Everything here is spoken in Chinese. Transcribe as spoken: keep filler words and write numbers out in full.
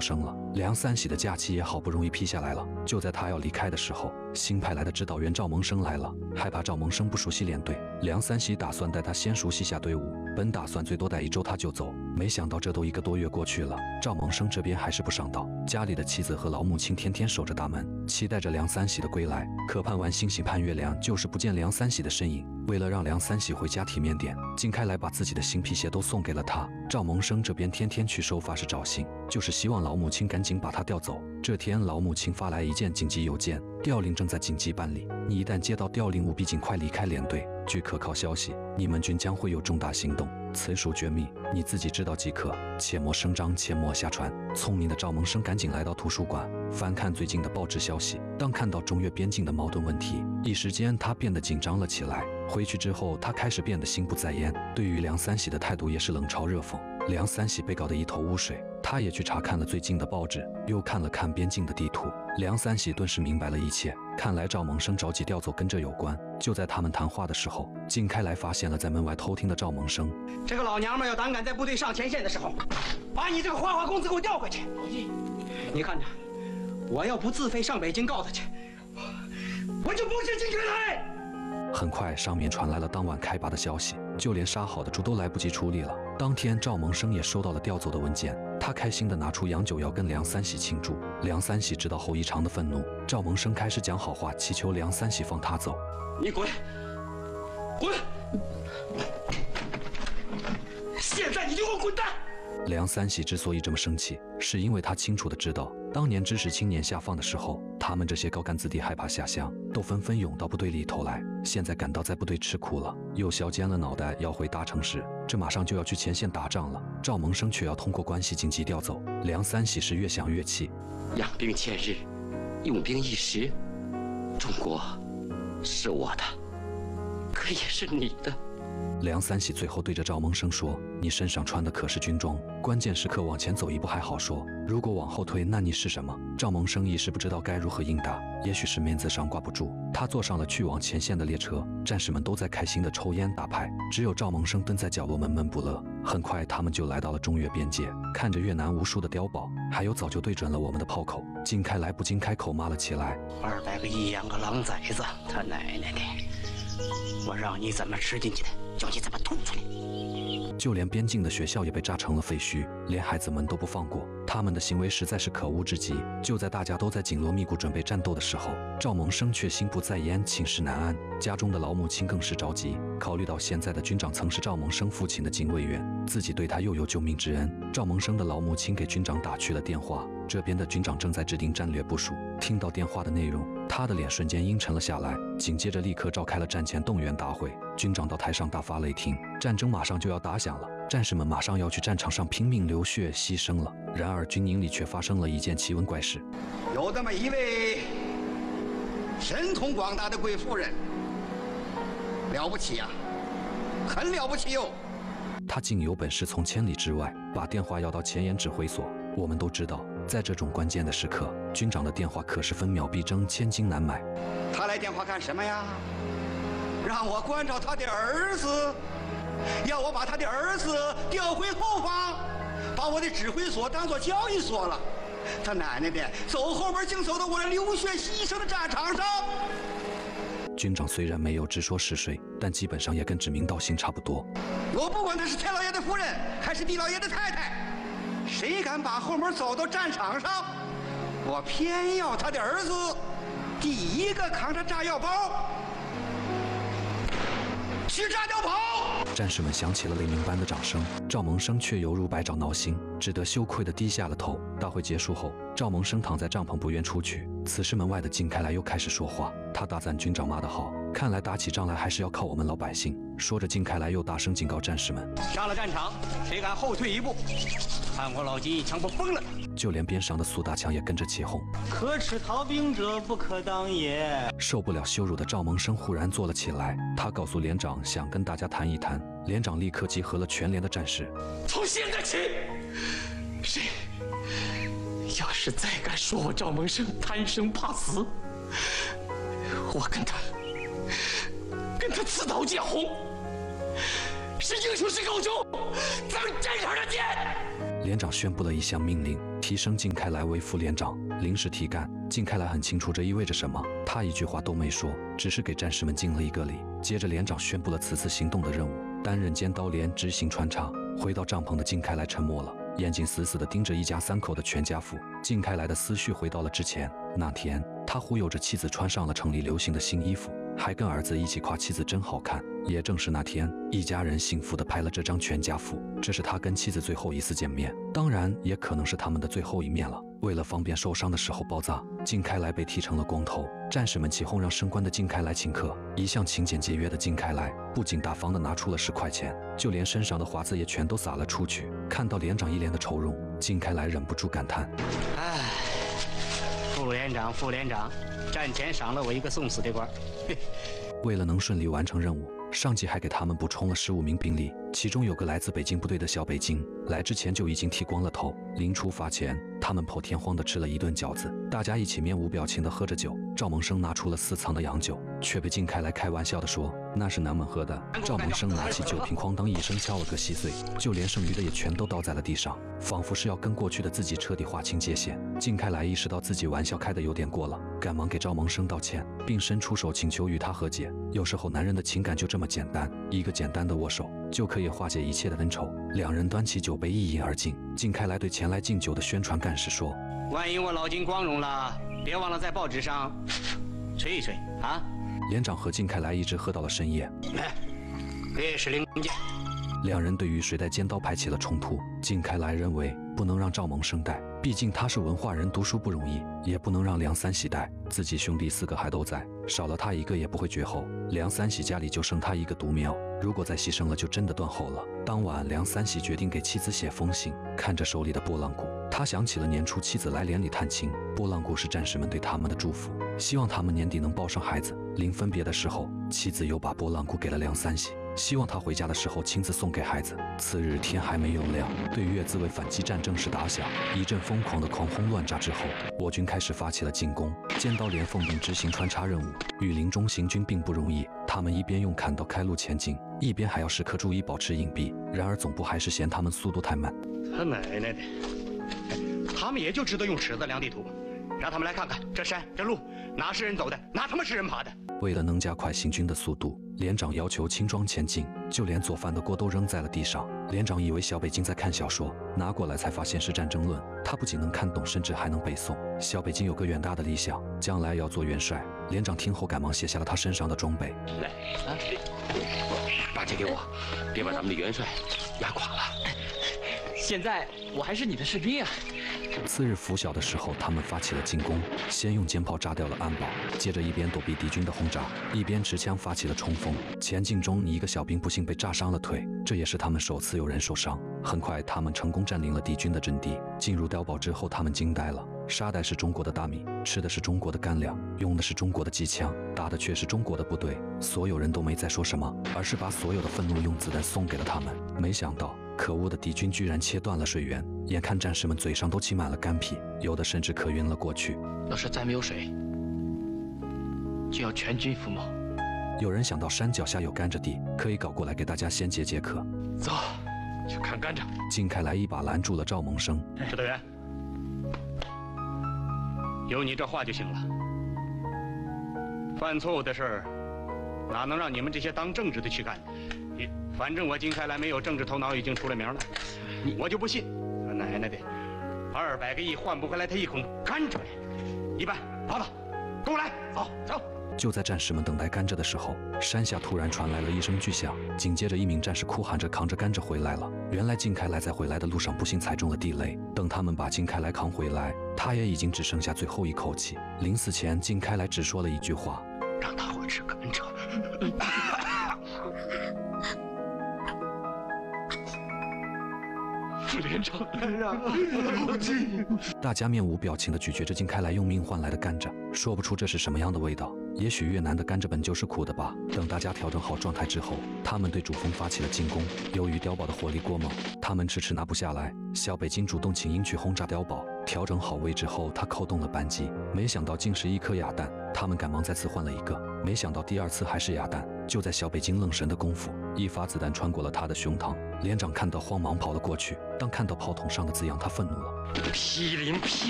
声了。梁三喜的假期也好不容易批下来了，就在他要离开的时候，新派来的指导员赵蒙生来了。害怕赵蒙生不熟悉连队，梁三喜打算带他先熟悉下队伍，本打算最多待一周他就走，没想到这都一个多月过去了，赵蒙生这边还是不上道。家里的妻子和老母亲天天守着大门，期待着梁三喜的归来。可盼完星星盼月亮，就是不见梁三喜的身影。为了让梁三喜回家体面点，金开来把自己的新皮鞋都送给了他。赵蒙生这边天天去收发室找信，就是希望老母亲赶紧把他调走。这天老母亲发来一件紧急邮件，调令正在紧急办理，你一旦接到调令，务必尽快离开连队。据可靠消息，你们军将会有重大行动，此属绝密，你自己知道即可，切莫声张，切莫瞎传。聪明的赵蒙生赶紧来到图书馆，翻看最近的报纸消息。当看到中越边境的矛盾问题，一时间他变得紧张了起来。回去之后，他开始变得心不在焉，对于梁三喜的态度也是冷嘲热讽。梁三喜被搞得一头雾水，他也去查看了最近的报纸，又看了看边境的地图。梁三喜顿时明白了一切，看来赵蒙生着急调走跟这有关。就在他们谈话的时候，靳开来发现了在门外偷听的赵蒙生。 这个老娘们要胆敢在部队上前线的时候，把你这个花花公子给我调回去。你看着，我要不自费上北京告他去，我就不是靳开来。 很快，上面传来了当晚开拔的消息，就连杀好的猪都来不及处理了。当天，赵蒙生也收到了调走的文件，他开心地拿出洋酒要跟梁三喜庆祝。梁三喜知道后异常的愤怒，赵蒙生开始讲好话，祈求梁三喜放他走。 你滚，滚！现在你就给我滚蛋！ 梁三喜之所以这么生气，是因为他清楚地知道，当年知识青年下放的时候，他们这些高干子弟害怕下乡，都纷纷涌到部队里头来。现在感到在部队吃苦了，又削尖了脑袋要回大城市，这马上就要去前线打仗了。赵蒙生却要通过关系紧急调走，梁三喜是越想越气。 养兵千日，用兵一时，中国是我的，可也是你的。 梁三喜最后对着赵蒙生说：“你身上穿的可是军装，关键时刻往前走一步还好说，如果往后退，那你是什么？”赵蒙生一时不知道该如何应答，也许是面子上挂不住，他坐上了去往前线的列车。战士们都在开心地抽烟打牌，只有赵蒙生蹲在角落闷闷不乐。很快，他们就来到了中越边界，看着越南无数的碉堡，还有早就对准了我们的炮口，靳开来不禁开口骂了起来：“ 二百个一样个狼崽子，他奶奶的！我让你怎么吃进去的，叫你怎么吐出来！” 就连边境的学校也被炸成了废墟，连孩子们都不放过，他们的行为实在是可恶至极。就在大家都在紧锣密鼓准备战斗的时候，赵蒙生却心不在焉，寝食难安。家中的老母亲更是着急，考虑到现在的军长曾是赵蒙生父亲的警卫员，自己对他又有救命之恩，赵蒙生的老母亲给军长打去了电话。这边的军长正在制定战略部署，听到电话的内容，他的脸瞬间阴沉了下来，紧接着立刻召开了战前动员大会。军长到台上大发雷霆，战争马上就要打响了，战士们马上要去战场上拼命流血牺牲了。然而军营里却发生了一件奇闻怪事， 有这么一位神通广大的贵妇人，了不起呀、啊，很了不起哟、哦！ 他竟有本事从千里之外把电话要到前沿指挥所。我们都知道，在这种关键的时刻，军长的电话可是分秒必争，千金难买。 他来电话干什么呀？让我关照他的儿子，要我把他的儿子调回后方，把我的指挥所当作交易所了。他奶奶的，走后门竟走到我这流血牺牲的战场上。 军长虽然没有直说是谁，但基本上也跟指名道姓差不多。 我不管他是天老爷的夫人还是地老爷的太太，谁敢把后门走到战场上，我偏要他的儿子第一个扛着炸药包去炸碉堡。 战士们响起了雷鸣般的掌声，赵蒙生却犹如百爪挠心，只得羞愧地低下了头。大会结束后，赵蒙生躺在帐篷不愿出去。此时门外的靳开来又开始说话，他大赞军长骂得好，看来打起仗来还是要靠我们老百姓。说着，靳开来又大声警告战士们： 上了战场，谁敢后退一步，看我老金一枪不崩了！ 就连边上的苏大强也跟着起哄： 可耻逃兵者不可当也！ 受不了羞辱的赵蒙生忽然坐了起来，他告诉连长想跟大家谈一谈。连长立刻集合了全连的战士： 从现在起，谁要是再敢说我赵蒙生贪生怕死，我跟他跟他刺刀见红，是英雄是狗熊，咱们战场上见！ 连长宣布了一项命令，提升靳开来为副连长，临时提干。靳开来很清楚这意味着什么，他一句话都没说，只是给战士们敬了一个礼。接着连长宣布了此次行动的任务，担任尖刀连执行穿插。回到帐篷的靳开来沉默了，眼睛死死地盯着一家三口的全家福。靳开来的思绪回到了之前那天，他忽悠着妻子穿上了城里流行的新衣服，还跟儿子一起夸妻子真好看。也正是那天，一家人幸福地拍了这张全家福。这是他跟妻子最后一次见面，当然也可能是他们的最后一面了。为了方便受伤的时候包扎，靳开来被剃成了光头。战士们起哄让升官的靳开来请客，一向勤俭节约的靳开来不仅大方地拿出了十块钱，就连身上的华子也全都撒了出去。看到连长一脸的愁容，靳开来忍不住感叹： 哎，副连长，副连长，战前赏了我一个送死的官。 为了能顺利完成任务，上级还给他们补充了十五名兵力，其中有个来自北京部队的小北京，来之前就已经剃光了头。临出发前，他们破天荒地吃了一顿饺子，大家一起面无表情地喝着酒。赵蒙生拿出了私藏的洋酒，却被靳开来开玩笑地说那是南门喝的。赵蒙生拿起酒瓶，哐当一声敲了个稀碎，就连剩余的也全都倒在了地上，仿佛是要跟过去的自己彻底划清界限。靳开来意识到自己玩笑开得有点过了，赶忙给赵蒙生道歉，并伸出手请求与他和解。有时候男人的情感就这么简单，一个简单的握手就可以化解一切的恩仇。两人端起酒杯一饮而尽。靳开来对前来敬酒的宣传干事说： 万一我老金光荣了，别忘了在报纸上吹一吹啊！ 连长和靳开来一直喝到了深夜。 来，烈士领奖。 两人对于谁带尖刀排起了冲突。靳开来认为不能让赵蒙生带，毕竟他是文化人，读书不容易，也不能让梁三喜带，自己兄弟四个还都在，少了他一个也不会绝后。梁三喜家里就剩他一个独苗，如果再牺牲了就真的断后了。当晚梁三喜决定给妻子写封信，看着手里的拨浪鼓，他想起了年初妻子来连里探亲，拨浪鼓是战士们对他们的祝福，希望他们年底能抱上孩子。临分别的时候，妻子又把拨浪鼓给了梁三喜，希望他回家的时候亲自送给孩子。次日天还没有亮，对越自卫反击战正式打响。一阵疯狂的狂轰乱炸之后，我军开始发起了进攻。尖刀连奉命执行穿插任务，雨林中行军并不容易，他们一边用砍刀开路前进，一边还要时刻注意保持隐蔽。然而总部还是嫌他们速度太慢。 他奶奶的！他们也就知道用尺子量地图，让他们来看看这山这路哪是人走的，哪他妈是人爬的。 为了能加快行军的速度，连长要求轻装前进，就连做饭的锅都扔在了地上。连长以为小北京在看小说，拿过来才发现是《战争论》，他不仅能看懂，甚至还能背诵。小北京有个远大的理想，将来要做元帅。连长听后赶忙卸下了他身上的装备。 来，啊，把这给我，别把咱们的元帅压垮了。 现在我还是你的士兵啊！ 次日拂晓的时候，他们发起了进攻，先用肩炮炸掉了安保，接着一边躲避敌军的轰炸，一边持枪发起了冲锋。前进中，一个小兵不幸被炸伤了腿，这也是他们首次有人受伤。很快，他们成功占领了敌军的阵地。进入碉堡之后，他们惊呆了。杀的是中国的大米，吃的是中国的干粮，用的是中国的机枪，打的却是中国的部队。所有人都没再说什么，而是把所有的愤怒用子弹送给了他们。没想到，可恶的敌军居然切断了水源，眼看战士们嘴上都起满了干皮，有的甚至渴晕了过去。 要是再没有水，就要全军覆没。 有人想到山脚下有甘蔗地，可以搞过来给大家先解解渴。 走，去看甘蔗。 靳开来一把拦住了赵蒙生。 指导员，有你这话就行了。犯错误的事儿，哪能让你们这些当政治的去干？反正我靳开来没有政治头脑，已经出了名了。我就不信，他奶奶的，二百个亿换不回来他一捆甘蔗。一班，跑跑，跟我来，走走。 就在战士们等待甘蔗的时候，山下突然传来了一声巨响，紧接着一名战士哭喊着扛着甘蔗回来了。原来靳开来在回来的路上不幸踩中了地雷，等他们把靳开来扛回来，他也已经只剩下最后一口气。临死前，靳开来只说了一句话： 让大伙吃甘蔗。 副连长，不进。 大家面无表情地咀嚼着靳开来用命换来的甘蔗，说不出这是什么样的味道。也许越南的甘蔗本就是苦的吧。等大家调整好状态之后，他们对主峰发起了进攻。由于碉堡的火力过猛，他们迟迟拿不下来。小北京主动请缨去轰炸碉堡，调整好位置后，他扣动了扳机，没想到竟是一颗哑弹。他们赶忙再次换了一个，没想到第二次还是哑弹。就在小北京愣神的功夫，一发子弹穿过了他的胸膛。连长看到慌忙跑了过去， 当看到炮筒上的字样，他愤怒了。 批林批